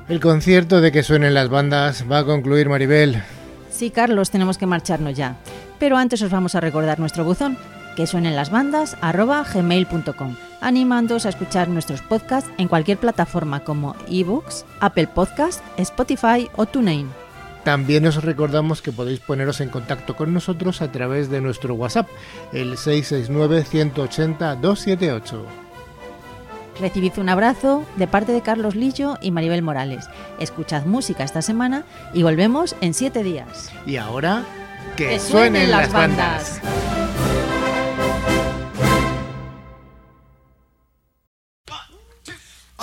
El concierto de Que Suenen las Bandas va a concluir, Maribel. Sí, Carlos, tenemos que marcharnos ya. Pero antes os vamos a recordar nuestro buzón, quesuenenlasbandas@gmail.com, animándoos a escuchar nuestros podcasts en cualquier plataforma como eBooks, Apple Podcast, Spotify o TuneIn. También os recordamos que podéis poneros en contacto con nosotros a través de nuestro WhatsApp, el 669-180-278. Recibid un abrazo de parte de Carlos Lillo y Maribel Morales. Escuchad música esta semana y volvemos en 7 días. Y ahora, ¡que suenen las bandas!